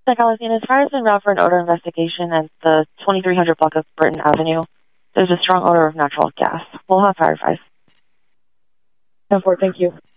Psychologist, his car has been brought for an odor investigation at the 2300 block of Burton Avenue. There's a strong odor of natural gas. We'll have fire advice. 10-4, thank you.